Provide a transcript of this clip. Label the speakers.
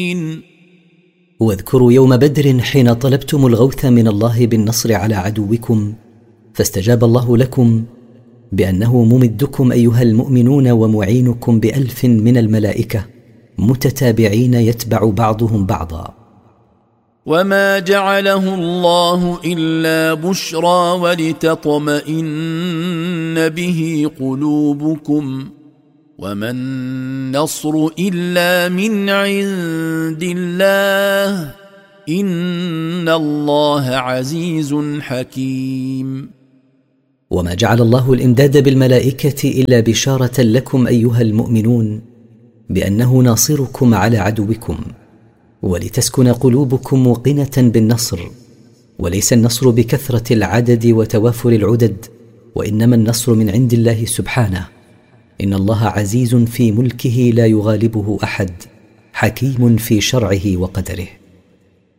Speaker 1: واذكروا يوم بدر حين طلبتم الغوث من الله بالنصر على عدوكم فاستجاب الله لكم بأنه ممدكم أيها المؤمنون ومعينكم ب1000 من الملائكة متتابعين يتبع بعضهم بعضا.
Speaker 2: وما جعله الله إلا بشرى ولتطمئن به قلوبكم وما النصر إلا من عند الله إن الله عزيز حكيم.
Speaker 1: وما جعل الله الإمداد بالملائكة إلا بشارة لكم أيها المؤمنون بأنه ناصركم على عدوكم ولتسكن قلوبكم موقنة بالنصر، وليس النصر بكثرة العدد وتوافر العدد، وإنما النصر من عند الله سبحانه. إن الله عزيز في ملكه لا يغالبه أحد، حكيم في شرعه وقدره.